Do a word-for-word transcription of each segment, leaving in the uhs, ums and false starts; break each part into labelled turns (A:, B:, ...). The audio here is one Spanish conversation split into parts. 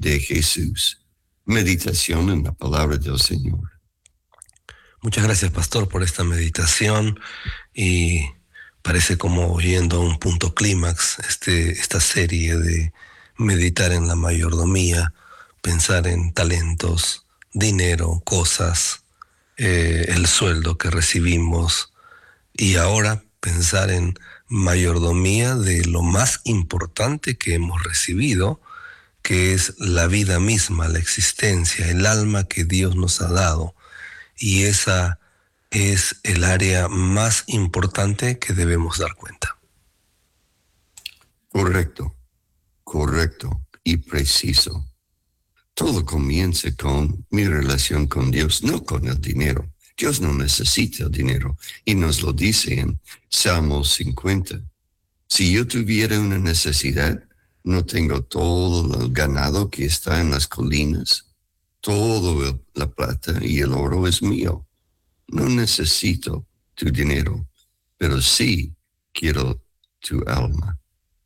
A: de Jesús. Meditación en la palabra del Señor.
B: Muchas gracias, pastor, por esta meditación, y parece como yendo a un punto clímax este, esta serie de meditar en la mayordomía, pensar en talentos, dinero, cosas, eh, el sueldo que recibimos, y ahora pensar en mayordomía de lo más importante que hemos recibido, que es la vida misma, la existencia, el alma que Dios nos ha dado. Y esa es el área más importante que debemos dar cuenta.
A: Correcto, correcto y preciso. Todo comienza con mi relación con Dios, no con el dinero. Dios no necesita el dinero, y nos lo dice en Salmos cincuenta. Si yo tuviera una necesidad, no tengo todo el ganado que está en las colinas, todo la plata y el oro es mío. No necesito tu dinero, pero sí quiero tu alma.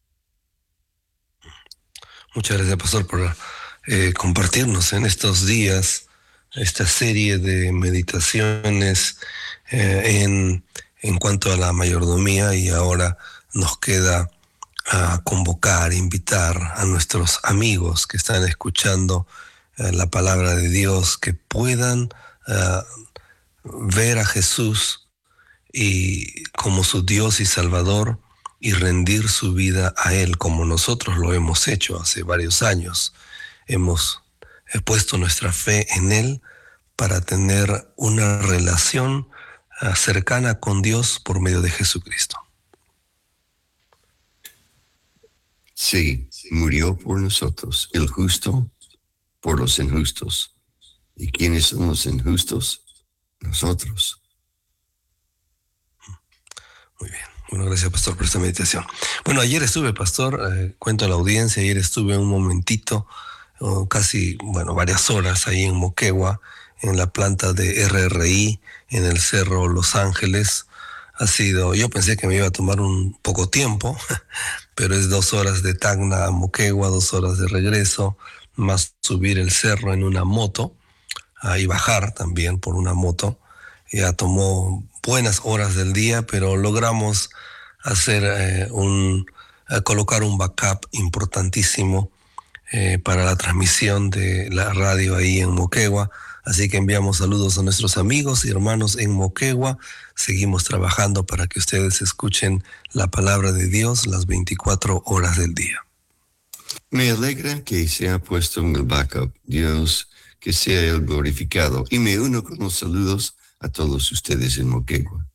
B: Muchas gracias, pastor, por eh, compartirnos en estos días esta serie de meditaciones eh, en, en cuanto a la mayordomía, y ahora nos queda a convocar, invitar a nuestros amigos que están escuchando eh, la palabra de Dios, que puedan uh, ver a Jesús y como su Dios y Salvador, y rendir su vida a Él, como nosotros lo hemos hecho hace varios años. Hemos puesto nuestra fe en Él para tener una relación uh, cercana con Dios por medio de Jesucristo.
A: Sí, murió por nosotros, el justo por los injustos. ¿Y quiénes son los injustos? Nosotros.
B: Muy bien. Bueno, gracias, pastor, por esta meditación. Bueno, ayer estuve, pastor, eh, cuento a la audiencia, ayer estuve un momentito, oh, casi, bueno, varias horas ahí en Moquegua, en la planta de R R I, en el Cerro Los Ángeles. Ha sido, yo pensé que me iba a tomar un poco tiempo, pero es dos horas de Tacna a Moquegua, dos horas de regreso, más subir el cerro en una moto, ah, y bajar también por una moto. Ya tomó buenas horas del día, pero logramos hacer eh, un, eh, colocar un backup importantísimo eh, para la transmisión de la radio ahí en Moquegua. Así que enviamos saludos a nuestros amigos y hermanos en Moquegua. Seguimos trabajando para que ustedes escuchen la palabra de Dios las veinticuatro horas del día.
A: Me alegra que se ha puesto en el backup. Dios, que sea Él glorificado. Y me uno con los saludos a todos ustedes en Moquegua.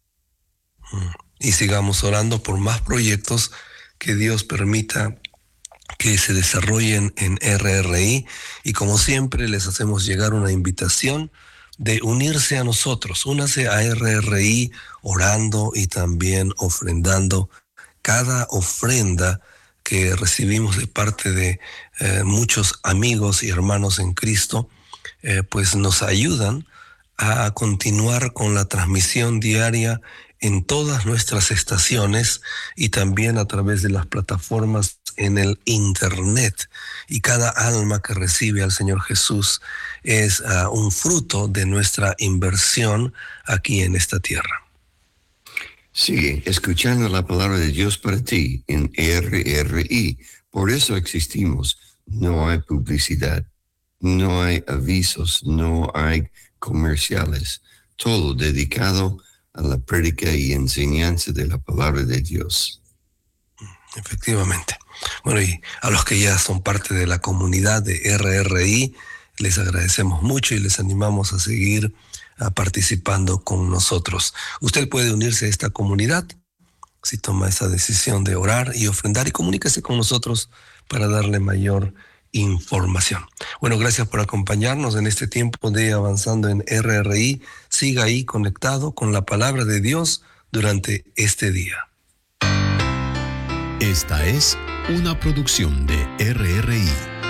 B: Y sigamos orando por más proyectos que Dios permita que se desarrollen en R R I, y como siempre les hacemos llegar una invitación de unirse a nosotros. Únase a R R I orando y también ofrendando. Cada ofrenda que recibimos de parte de eh, muchos amigos y hermanos en Cristo, eh, pues nos ayudan a continuar con la transmisión diaria en todas nuestras estaciones, y también a través de las plataformas en el internet. Y cada alma que recibe al Señor Jesús es uh, un fruto de nuestra inversión aquí en esta tierra.
A: Sí, escuchando la palabra de Dios para ti en R R I. Por eso existimos. No hay publicidad, no hay avisos, no hay comerciales. Todo dedicado a la prédica y enseñanza de la palabra de Dios.
B: Efectivamente. Bueno, y a los que ya son parte de la comunidad de R R I, les agradecemos mucho y les animamos a seguir a participando con nosotros. Usted puede unirse a esta comunidad si toma esa decisión de orar y ofrendar, y comuníquese con nosotros para darle mayor información. Bueno, gracias por acompañarnos en este tiempo de Avanzando en R R I. Siga ahí conectado con la palabra de Dios durante este día.
C: Esta es una producción de R R I.